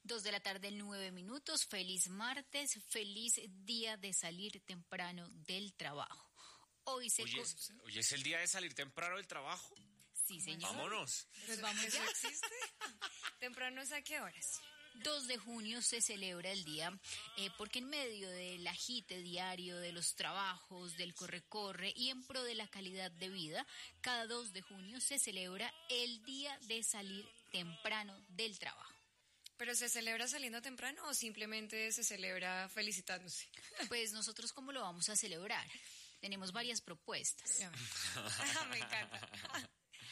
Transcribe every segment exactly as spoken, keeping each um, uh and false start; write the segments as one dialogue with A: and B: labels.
A: Dos de la tarde, nueve minutos. Feliz martes, feliz día de salir temprano del trabajo. Hoy se...
B: Oye,
A: co-
B: es, hoy es el día de salir temprano del trabajo.
A: Sí, señor.
B: Vámonos.
A: Pues vamos
C: ¿Eso
A: ya.
C: existe? ¿Temprano es a qué horas?
A: dos de junio se celebra el día eh, porque en medio del agite diario de los trabajos, del corre-corre y en pro de la calidad de vida, cada dos de junio se celebra el día de salir temprano del trabajo.
C: ¿Pero se celebra saliendo temprano o simplemente se celebra felicitándose?
A: Pues nosotros, ¿cómo lo vamos a celebrar? Tenemos varias propuestas.
C: Ya. Me encanta.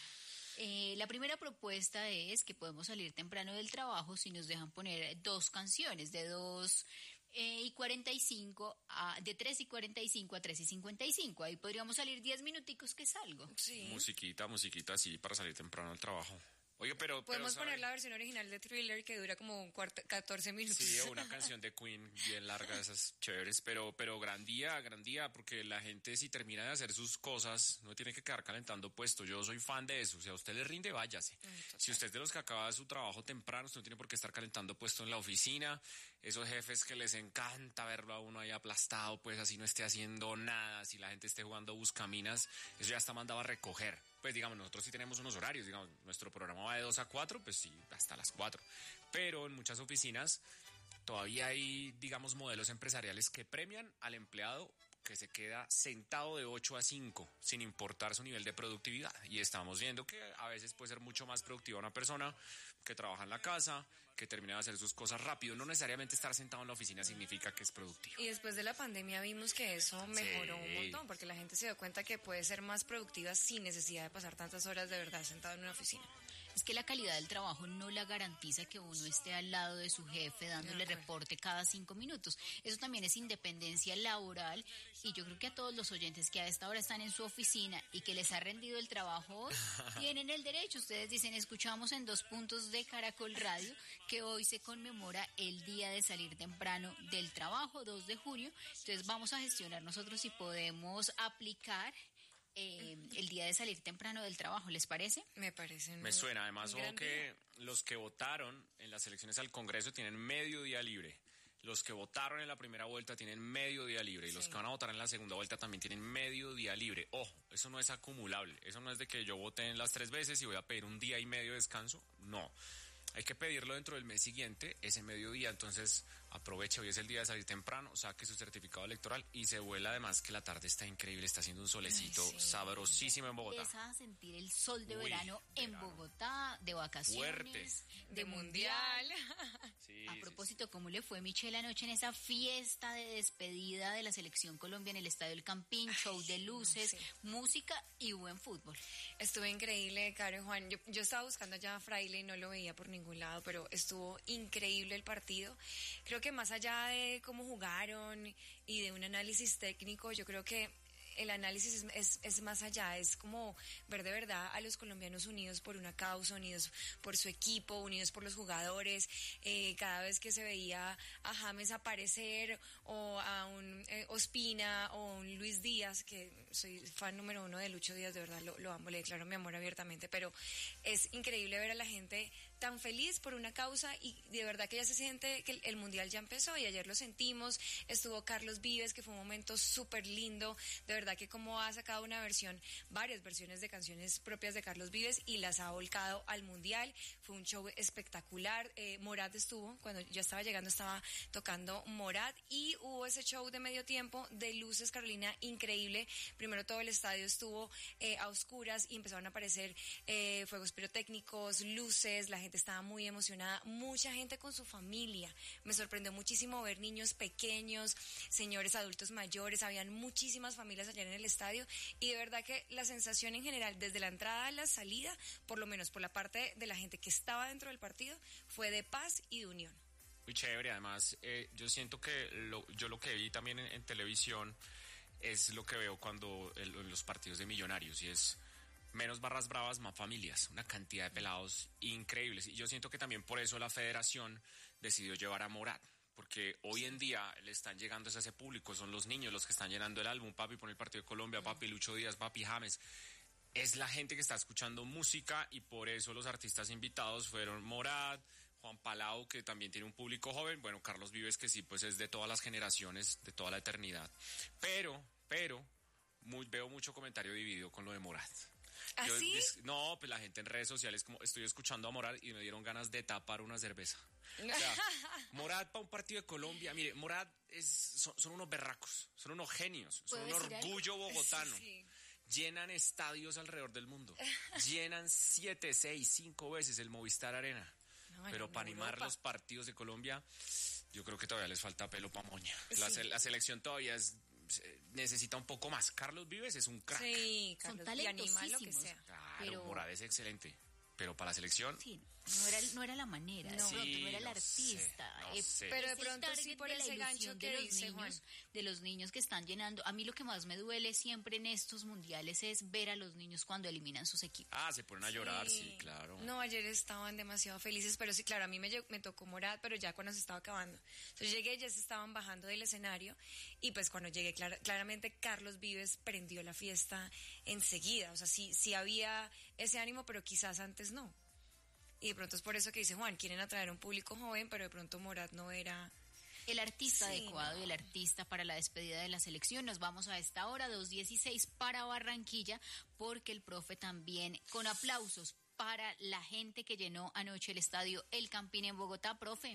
A: Eh, la primera propuesta es que podemos salir temprano del trabajo si nos dejan poner dos canciones de dos eh, y cuarenta y cinco a, de tres y cuarenta y cinco a tres y cincuenta y cinco. Ahí podríamos salir diez minuticos que salgo.
C: Sí.
B: Musiquita, musiquita, sí, para salir temprano al trabajo. Oye, pero...
C: Podemos
B: pero,
C: poner
B: ¿sabe?
C: la versión original de Thriller que dura como un cuarto, catorce minutos.
B: Sí, o una canción de Queen bien larga, esas chéveres, pero, pero gran día, gran día, porque la gente si termina de hacer sus cosas, no tiene que quedar calentando puesto. Yo soy fan de eso, o sea, a usted le rinde, váyase. Si usted es de los que acaba su trabajo temprano, usted no tiene por qué estar calentando puesto en la oficina. Esos jefes que les encanta verlo a uno ahí aplastado, pues así no esté haciendo nada, si la gente esté jugando buscaminas, eso ya está mandado a recoger. Pues digamos, nosotros sí tenemos unos horarios, digamos, nuestro programa va de dos a cuatro, pues sí, hasta las cuatro. Pero en muchas oficinas todavía hay, digamos, modelos empresariales que premian al empleado que se queda sentado de ocho a cinco, sin importar su nivel de productividad. Y estamos viendo que a veces puede ser mucho más productiva una persona que trabaja en la casa, que termina de hacer sus cosas rápido. No necesariamente estar sentado en la oficina significa que es productivo.
C: Y después de la pandemia vimos que eso mejoró
B: Sí.
C: un montón, porque la gente se dio cuenta que puede ser más productiva sin necesidad de pasar tantas horas de verdad sentado en una oficina.
A: Es que la calidad del trabajo no la garantiza que uno esté al lado de su jefe dándole
C: De acuerdo.
A: reporte cada cinco minutos. Eso también es independencia laboral y yo creo que a todos los oyentes que a esta hora están en su oficina y que les ha rendido el trabajo hoy, tienen el derecho. Ustedes dicen, escuchamos en dos puntos de Caracol Radio que hoy se conmemora el día de salir temprano del trabajo, dos de junio. Entonces vamos a gestionar nosotros si podemos aplicar eh, el día de salir temprano del trabajo, ¿les parece?
C: Me parece.
B: Me suena, además,
C: un
B: ojo
C: gran
B: que
C: día.
B: los que votaron en las elecciones al Congreso tienen medio día libre. Los que votaron en la primera vuelta tienen medio día libre y los
C: Sí.
B: que van a votar en la segunda vuelta también tienen medio día libre. Ojo, eso no es acumulable. Eso no es de que yo voté en las tres veces y voy a pedir un día y medio de descanso. No. Hay que pedirlo dentro del mes siguiente, ese mediodía. Entonces, aproveche, hoy es el día de salir temprano, saque su certificado electoral y se vuela. Además que la tarde está increíble, está haciendo un solecito
C: Ay, sí.
B: sabrosísimo en Bogotá.
A: Empieza a sentir el sol de
B: Uy,
A: verano en
B: verano.
A: Bogotá, de vacaciones,
B: Fuerte.
C: De mundial.
B: Sí,
A: A
B: sí,
A: propósito, ¿cómo le fue, Michelle, anoche en esa fiesta de despedida de la Selección Colombia en el Estadio El Campín? Show de luces,
C: sí.
A: música y buen fútbol.
C: Estuvo increíble, Caro y Juan. Yo, yo estaba buscando ya a Fraile y no lo veía por ningún lado, pero estuvo increíble el partido. Creo que más allá de cómo jugaron y de un análisis técnico, yo creo que el análisis es, es, es más allá, es como ver de verdad a los colombianos unidos por una causa, unidos por su equipo, unidos por los jugadores. Eh, cada vez que se veía a James aparecer o a un eh, Ospina o un Luis Díaz, que soy fan número uno de Lucho Díaz, de verdad lo, lo amo, le declaro mi amor abiertamente, pero es increíble ver a la gente tan feliz por una causa y de verdad que ya se siente que el, el Mundial ya empezó y ayer lo sentimos. Estuvo Carlos Vives, que fue un momento súper lindo, de verdad que como ha sacado una versión, varias versiones de canciones propias de Carlos Vives y las ha volcado al Mundial. Fue un show espectacular. eh, Morat estuvo, cuando yo estaba llegando estaba tocando Morat y hubo ese show de medio tiempo de luces, Carolina, increíble. Primero todo el estadio estuvo eh, a oscuras y empezaron a aparecer eh, fuegos pirotécnicos, luces, la gente estaba muy emocionada, mucha gente con su familia. Me sorprendió muchísimo ver niños pequeños, señores adultos mayores, habían muchísimas familias ayer en el estadio y de verdad que la sensación en general desde la entrada a la salida, por lo menos por la parte de la gente que estaba dentro del partido, fue de paz y de unión.
B: Muy chévere, además eh, yo siento que lo, yo lo que vi también en, en televisión es lo que veo cuando el, en los partidos de Millonarios y es menos barras bravas, más familias, una cantidad de pelados increíbles y yo siento que también por eso la federación decidió llevar a Morat. Porque hoy en día le están llegando a ese público, son los niños los que están llenando el álbum, papi pone el partido de Colombia, papi Lucho Díaz, papi James. Es la gente que está escuchando música y por eso los artistas invitados fueron Morat, Juan Palau, que también tiene un público joven, bueno, Carlos Vives, que sí, pues es de todas las generaciones, de toda la eternidad. Pero, pero, muy, veo mucho comentario dividido con lo de Morat.
C: ¿Ah,
B: Yo,
C: sí?
B: dis- no, pues la gente en redes sociales, como estoy escuchando a Morat y me dieron ganas de tapar una cerveza. O sea, Morat para un partido de Colombia, mire, Morat es, son, son unos berracos, son unos genios, son un
A: ¿Puedo decir
B: orgullo bogotano.
C: Sí.
B: Llenan estadios alrededor del mundo. Llenan siete, seis, cinco veces el Movistar Arena.
C: No,
B: Pero
C: en
B: para animar
C: Europa.
B: los partidos de Colombia, yo creo que todavía les falta pelo pa' moña. La,
C: Sí.
B: se- la selección todavía es, se- necesita un poco más. Carlos Vives es un crack.
C: Sí,
A: Son
C: Carlos, y anima lo que
A: talentosísimos.
C: sea.
B: Claro,
A: Pero-
B: Morad es excelente. Pero para la selección,
A: Sí, no era, no era la manera, de
C: No.
A: pronto
B: Sí,
A: no era el
B: no
A: artista.
B: sé, no
A: eh,
B: sé.
C: Pero de
A: es el
C: pronto sí
A: target
C: por
A: de la
C: ese gancho
A: ilusión
C: que
A: de los
C: dice
A: niños,
C: Juan.
A: de los niños que están llenando. A mí lo que más me duele siempre en estos mundiales es ver a los niños cuando eliminan sus equipos.
B: ah, se ponen a llorar, sí, claro.
C: No, ayer estaban demasiado felices, pero sí, claro, a mí me, lle- me tocó Morat, pero ya cuando se estaba acabando. Entonces llegué, ya se estaban bajando del escenario y pues cuando llegué, clar- claramente Carlos Vives prendió la fiesta enseguida. O sea, sí, sí había ese ánimo, pero quizás antes no. Y de pronto es por eso que dice Juan, quieren atraer a un público joven, pero de pronto Morat no era...
A: El artista
C: Sí,
A: adecuado y el artista para la despedida de la selección. Nos vamos a esta hora, dos dieciséis, para Barranquilla, porque el profe también, con aplausos para la gente que llenó anoche el estadio El Campín en Bogotá. Profe.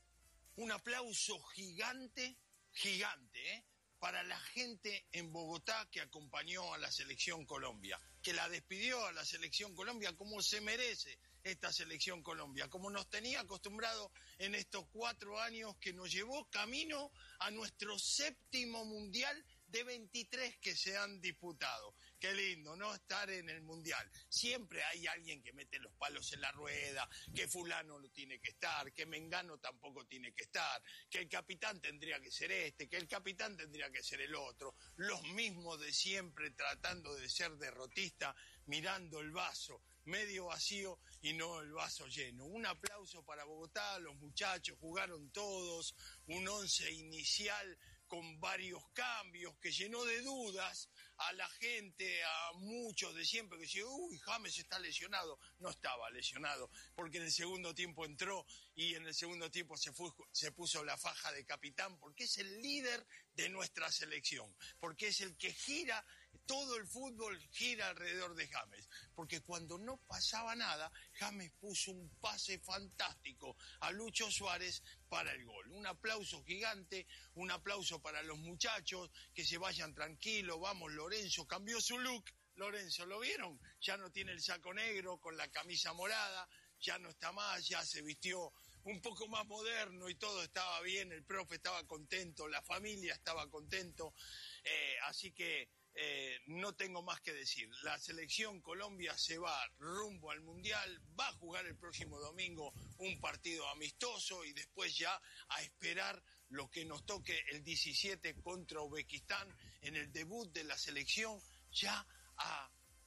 D: Un aplauso gigante, gigante, ¿eh? para la gente en Bogotá que acompañó a la Selección Colombia, que la despidió a la Selección Colombia como se merece esta Selección Colombia, como nos tenía acostumbrado en estos cuatro años que nos llevó camino a nuestro séptimo Mundial de veintitrés que se han disputado. Qué lindo, ¿no? Estar en el Mundial. Siempre hay alguien que mete los palos en la rueda, que fulano no tiene que estar, que Mengano tampoco tiene que estar, que el capitán tendría que ser este, que el capitán tendría que ser el otro. Los mismos de siempre tratando de ser derrotista, mirando el vaso medio vacío y no el vaso lleno. Un aplauso para Bogotá, los muchachos jugaron todos, un once inicial con varios cambios que llenó de dudas a la gente, a muchos de siempre que decían, uy, James está lesionado. No estaba lesionado, porque en el segundo tiempo entró y en el segundo tiempo se, fue, se puso la faja de capitán, porque es el líder de nuestra selección, porque es el que gira, todo el fútbol gira alrededor de James, porque cuando no pasaba nada, James puso un pase fantástico a Lucho Suárez para el gol. Un aplauso gigante, un aplauso para los muchachos, que se vayan tranquilos. Vamos, Lorenzo cambió su look. Lorenzo, ¿lo vieron? Ya no tiene el saco negro con la camisa morada, ya no está más, ya se vistió un poco más moderno y todo estaba bien, el profe estaba contento, la familia estaba contento, eh, así que eh, no tengo más que decir. La selección Colombia se va rumbo al Mundial, va a jugar el próximo domingo un partido amistoso y después ya a esperar lo que nos toque el diecisiete contra Uzbekistán en el debut de la selección, ya a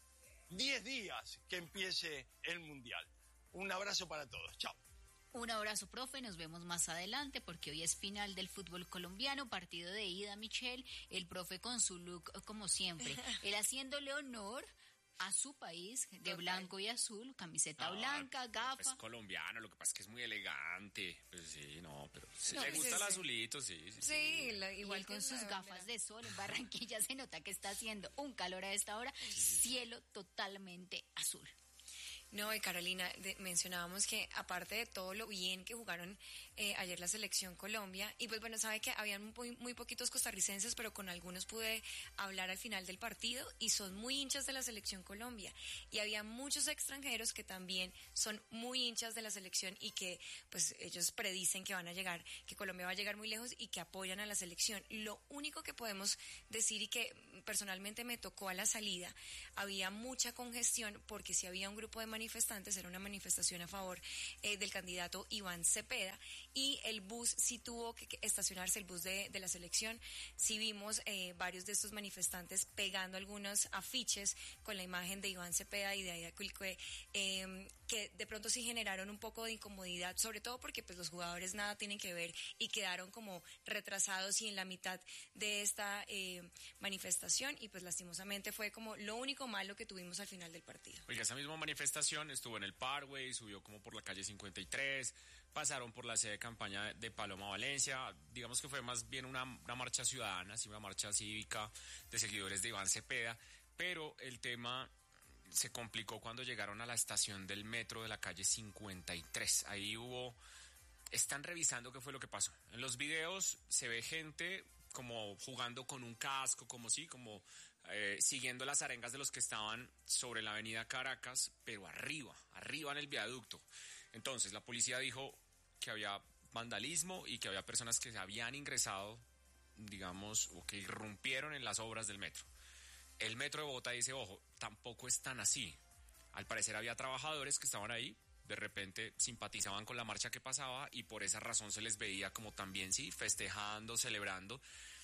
D: diez días que empiece el Mundial. Un abrazo para todos, chao.
A: Un abrazo, profe. Nos vemos más adelante porque hoy es final del fútbol colombiano, partido de ida, Michelle. El profe con su look, como siempre. Él haciéndole honor a su país de
C: Total.
A: blanco y azul, camiseta
B: No,
A: blanca,
B: Es
A: gafa.
B: colombiano, lo que pasa es que es muy elegante. Pues sí, no, pero sí,
C: No,
B: le
C: pues
B: gusta el
C: ese-
B: azulito, sí. Sí,
C: Sí, la-
A: Igual
C: igual
A: con
C: que
A: sus
C: la-
A: gafas de sol en Barranquilla se nota que está haciendo un calor a esta hora, cielo totalmente azul.
C: No, y Carolina, de- mencionábamos que aparte de todo lo bien que jugaron eh, ayer la selección Colombia, y pues bueno, sabe que habían muy, muy poquitos costarricenses, pero con algunos pude hablar al final del partido y son muy hinchas de la selección Colombia. Y había muchos extranjeros que también son muy hinchas de la selección y que pues ellos predicen que van a llegar, que Colombia va a llegar muy lejos y que apoyan a la selección. Lo único que podemos decir y que personalmente me tocó a la salida, había mucha congestión porque si había un grupo de manifestantes, era una manifestación a favor eh, del candidato Iván Cepeda, y el bus sí tuvo que, que estacionarse, el bus de, de la selección. Sí vimos eh, varios de estos manifestantes pegando algunos afiches con la imagen de Iván Cepeda y de Aida Cuilcue, eh, que de pronto sí generaron un poco de incomodidad, sobre todo porque pues los jugadores nada tienen que ver y quedaron como retrasados y en la mitad de esta eh, manifestación, y pues lastimosamente fue como lo único malo que tuvimos al final del partido.
B: Oiga, esa misma manifestación manifestación, estuvo en el Parkway, subió como por la calle cincuenta y tres, pasaron por la sede de campaña de Paloma Valencia, digamos que fue más bien una, una marcha ciudadana, sí, una marcha cívica de seguidores de Iván Cepeda, pero el tema se complicó cuando llegaron a la estación del metro de la calle cincuenta y tres. Ahí hubo, están revisando qué fue lo que pasó. En los videos se ve gente como jugando con un casco, como sí, como eh, siguiendo las arengas de los que estaban sobre la avenida Caracas, pero arriba, arriba en el viaducto. Entonces la policía dijo que había vandalismo y que había personas que se habían ingresado, digamos, o que irrumpieron en las obras del metro. El Metro de Bogotá dice, ojo, tampoco es tan así. Al parecer había trabajadores que estaban ahí, de repente simpatizaban con la marcha que pasaba y por esa razón se les veía como también, sí, festejando, celebrando.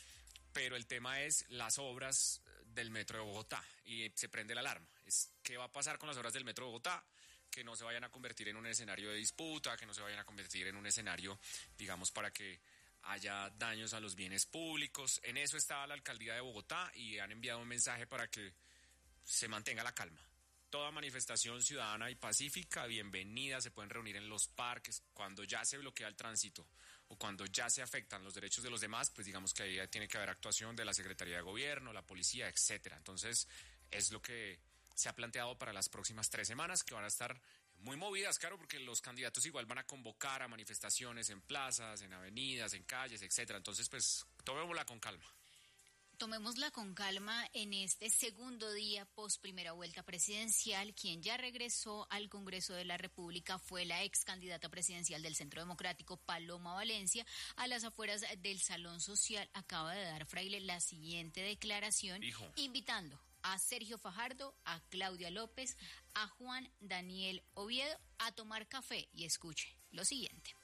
B: Pero el tema es las obras del Metro de Bogotá y se prende la alarma. Es, ¿qué va a pasar con las obras del Metro de Bogotá? Que no se vayan a convertir en un escenario de disputa, que no se vayan a convertir en un escenario, digamos, para que haya daños a los bienes públicos. En eso estaba la alcaldía de Bogotá y han enviado un mensaje para que se mantenga la calma. Toda manifestación ciudadana y pacífica, bienvenida, se pueden reunir en los parques. Cuando ya se bloquea el tránsito o cuando ya se afectan los derechos de los demás, pues digamos que ahí tiene que haber actuación de la Secretaría de Gobierno, la policía, etcétera. Entonces, es lo que se ha planteado para las próximas tres semanas, que van a estar muy movidas, claro, porque los candidatos igual van a convocar a manifestaciones en plazas, en avenidas, en calles, etcétera. Entonces, pues, tomémosla con calma.
A: Tomémosla con calma en este segundo día post primera vuelta presidencial. Quien ya regresó al Congreso de la República fue la ex candidata presidencial del Centro Democrático, Paloma Valencia. A las afueras del Salón Social acaba de dar Fraile la siguiente declaración,
B: Hijo.
A: invitando a Sergio Fajardo, a Claudia López, a Juan Daniel Oviedo a tomar café y escuche lo siguiente.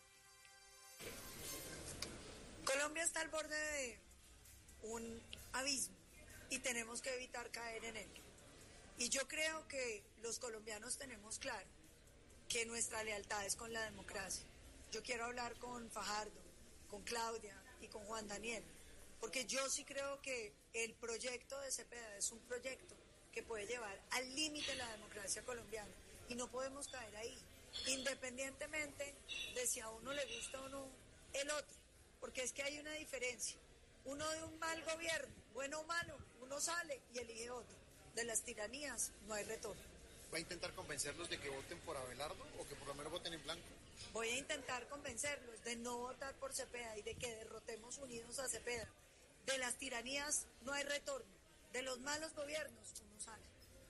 E: Colombia está al borde de un abismo y tenemos que evitar caer en él. Y yo creo que los colombianos tenemos claro que nuestra lealtad es con la democracia. Yo quiero hablar con Fajardo, con Claudia y con Juan Daniel, porque yo sí creo que el proyecto de Cepeda es un proyecto que puede llevar al límite la democracia colombiana y no podemos caer ahí, independientemente de si a uno le gusta o no el otro, porque es que hay una diferencia. Uno de un mal gobierno, bueno o malo, uno sale y elige otro. De las tiranías no hay retorno.
F: ¿Va a intentar convencerlos de que voten por Abelardo o que por lo menos voten en blanco?
E: Voy a intentar convencerlos de no votar por Cepeda y de que derrotemos unidos a Cepeda. De las tiranías no hay retorno. De los malos gobiernos uno sale.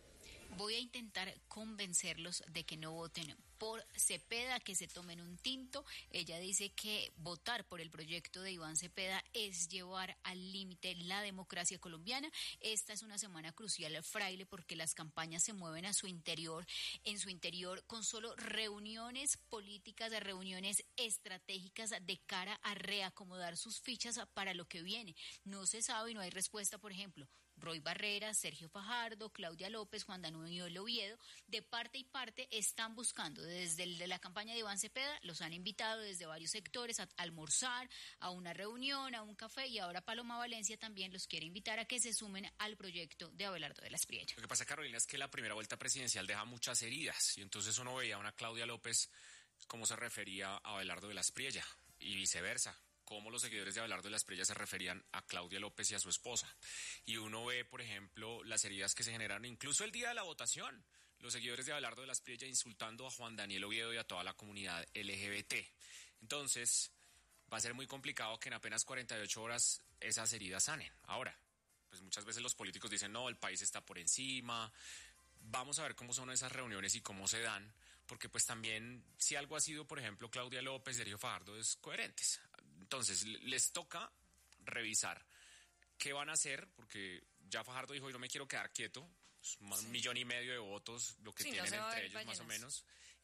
A: Voy a intentar convencerlos de que no voten por Cepeda, que se tomen un tinto. Ella dice que votar por el proyecto de Iván Cepeda es llevar al límite la democracia colombiana. Esta es una semana crucial, Fraile, porque las campañas se mueven a su interior, en su interior con solo reuniones políticas, reuniones estratégicas de cara a reacomodar sus fichas para lo que viene. No se sabe y no hay respuesta, por ejemplo, Roy Barrera, Sergio Fajardo, Claudia López, Juan Daniel Oviedo, de parte y parte están buscando. Desde el de la campaña de Iván Cepeda los han invitado desde varios sectores a almorzar, a una reunión, a un café, y ahora Paloma Valencia también los quiere invitar a que se sumen al proyecto de Abelardo de la Espriella.
B: Lo que pasa, Carolina, es que la primera vuelta presidencial deja muchas heridas y entonces uno veía a una Claudia López cómo se refería a Abelardo de la Espriella y viceversa, cómo los seguidores de Abelardo de la Espriella se referían a Claudia López y a su esposa. Y uno ve, por ejemplo, las heridas que se generaron incluso el día de la votación. Los seguidores de Abelardo de la Espriella insultando a Juan Daniel Oviedo y a toda la comunidad L G B T. Entonces, va a ser muy complicado que en apenas cuarenta y ocho horas esas heridas sanen. Ahora, pues muchas veces los políticos dicen, no, el país está por encima. Vamos a ver cómo son esas reuniones y cómo se dan, porque pues también, si algo ha sido, por ejemplo, Claudia López, Sergio Fajardo, es coherentes. Entonces, les toca revisar qué van a hacer, porque ya Fajardo dijo, yo no me quiero quedar quieto, es un sí. millón y medio de votos lo que sí, tienen no entre ellos ballenas. Más o menos,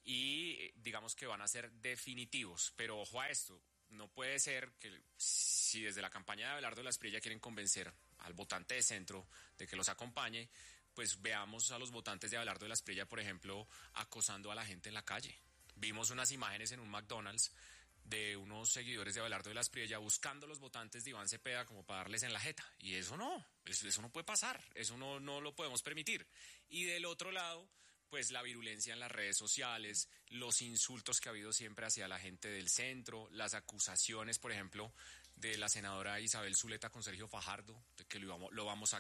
B: y digamos que van a ser definitivos, pero ojo a esto, no puede ser que si desde la campaña de Abelardo de la Espriella quieren convencer al votante de centro de que los acompañe, pues veamos a los votantes de Abelardo de la Espriella, por ejemplo, acosando a la gente en la calle. Vimos unas imágenes en un McDonald's de unos seguidores de Abelardo de la Espriella buscando a los votantes de Iván Cepeda como para darles en la jeta. Y eso no, eso, eso no puede pasar, eso no, no lo podemos permitir. Y del otro lado, pues la virulencia en las redes sociales, los insultos que ha habido siempre hacia la gente del centro, las acusaciones, por ejemplo, de la senadora Isabel Zuleta con Sergio Fajardo, de que lo, íbamos, lo vamos a